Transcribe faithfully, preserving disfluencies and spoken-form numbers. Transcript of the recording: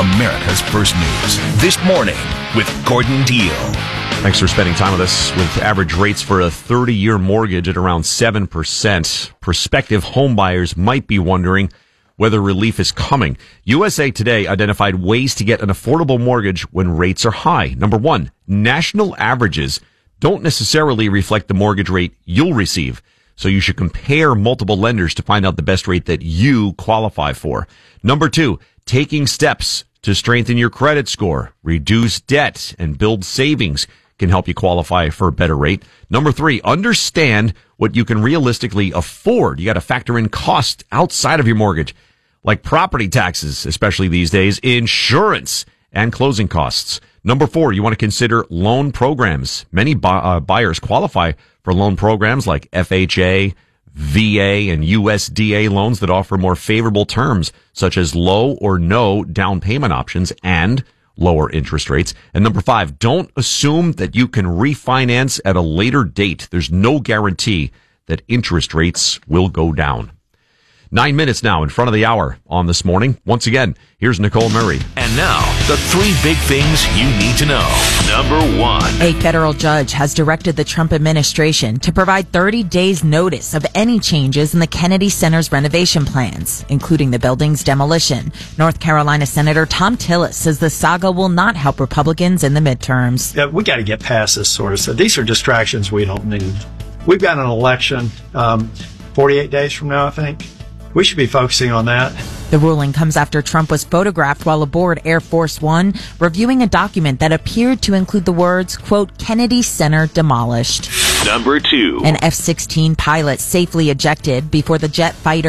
America's First News. This Morning with Gordon Deal. Thanks for spending time with us. With average rates for a thirty-year mortgage at around seven percent, prospective home buyers might be wondering whether relief is coming. U S A Today identified ways to get an affordable mortgage when rates are high. Number one, national averages don't necessarily reflect the mortgage rate you'll receive. So you should compare multiple lenders to find out the best rate that you qualify for. Number two, taking steps to strengthen your credit score, reduce debt, and build savings can help you qualify for a better rate. Number three, understand what you can realistically afford. You got to factor in costs outside of your mortgage, like property taxes, especially these days, insurance, and closing costs. Number four, you want to consider loan programs. Many bu- uh, buyers qualify for loan programs like F H A, V A, and U S D A loans that offer more favorable terms, such as low or no down payment options and lower interest rates. And number five, don't assume that you can refinance at a later date. There's no guarantee that interest rates will go down. Nine minutes now in front of the hour on This Morning. Once again, here's Nicole Murray. And now, the three big things you need to know. Number one. A federal judge has directed the Trump administration to provide thirty days notice of any changes in the Kennedy Center's renovation plans, including the building's demolition. North Carolina Senator Thom Tillis says the saga will not help Republicans in the midterms. Yeah, we got to get past this sort of stuff. These are distractions we don't need. We've got an election um, forty-eight days from now, I think. We should be focusing on that. The ruling comes after Trump was photographed while aboard Air Force One, reviewing a document that appeared to include the words, quote, Kennedy Center demolished. Number two. An F sixteen pilot safely ejected before the jet fighter